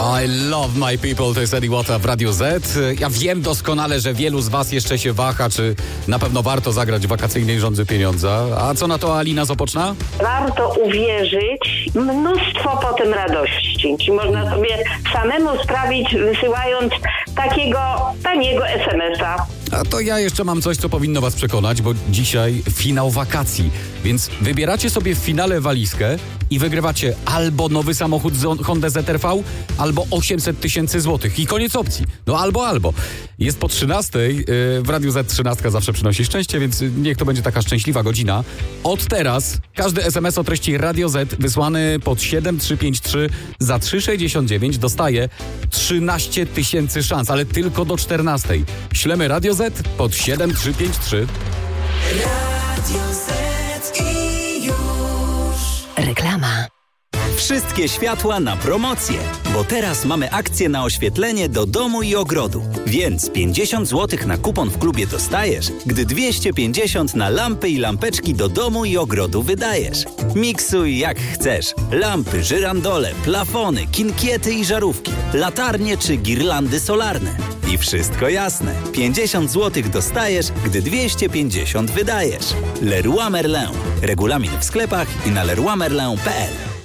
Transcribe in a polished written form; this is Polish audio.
I love my people, to jest Eddie Watta w Radiu Z. Ja wiem doskonale, że wielu z was jeszcze się waha, czy na pewno warto zagrać w wakacyjnej Żądzy Pieniądza. A co na to Alina z Opoczna? Warto uwierzyć, mnóstwo potem radości. Ci można sobie samemu sprawić, wysyłając takiego taniego SMS-a. A to ja jeszcze mam coś, co powinno was przekonać, bo dzisiaj finał wakacji. Więc wybieracie sobie w finale walizkę i wygrywacie albo nowy samochód z Honda ZR-V, albo 800 000 złotych. I koniec opcji. No albo. Jest po 13:00. W Radiu Z 13 zawsze przynosi szczęście, więc niech to będzie taka szczęśliwa godzina. Od teraz każdy SMS o treści Radio Z wysłany pod 7353 za 3,69 dostaje 13 000 szans, ale tylko do 14:00. Ślemy Radio Z pod 7353. Radio Z i już. Reklama. Wszystkie światła na promocję, bo teraz mamy akcję na oświetlenie do domu i ogrodu. Więc 50 zł na kupon w klubie dostajesz, gdy 250 na lampy i lampeczki do domu i ogrodu wydajesz. Miksuj jak chcesz. Lampy, żyrandole, plafony, kinkiety i żarówki, latarnie czy girlandy solarne. I wszystko jasne. 50 zł dostajesz, gdy 250 wydajesz. Leroy Merlin. Regulamin w sklepach i na leroymerlin.pl.